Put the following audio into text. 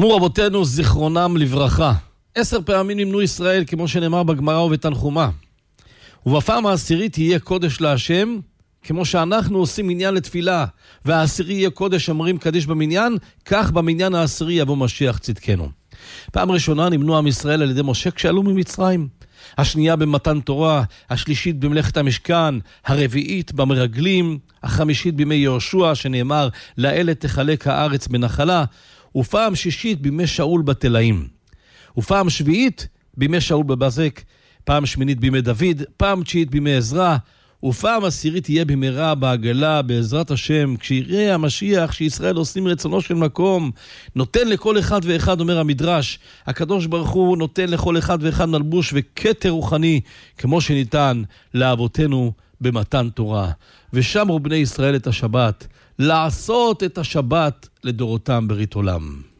אמרו רבותינו זיכרונם לברכה, 10 פעמים נמנו ישראל כמו שנאמר בגמרא ובתנחומה, ובפעם העשירית יהיה קודש להשם, כמו שאנחנו עושים מניין לתפילה, והעשירי יהיה קודש אמרים קדיש במניין, כך במניין העשירי יבוא משיח צדקנו. פעם ראשונה נמנו עם ישראל על ידי משה כשעלו ממצרים, השנייה במתן תורה, השלישית במלאכת המשכן, הרביעית במרגלים, החמישית בימי יהושע שנאמר לאלה תחלק הארץ בנחלה, ופעם שישית בימי שאול בתלאים, ופעם שביעית בימי שאול בבזק, פעם שמינית בימי דוד, פעם תשיעית בימי עזרא, ופעם עשירית תהיה במהרה בעגלה בעזרת השם, כשיראה המשיח שישראל עושים רצונו של מקום, נותן לכל אחד ואחד, אומר המדרש, הקדוש ברוך הוא נותן לכל אחד ואחד מלבוש וכתר רוחני, כמו שניתן לאבותינו במתן תורה. ושמרו בני ישראל את השבת, לעשות את השבת לדורותם ברית עולם.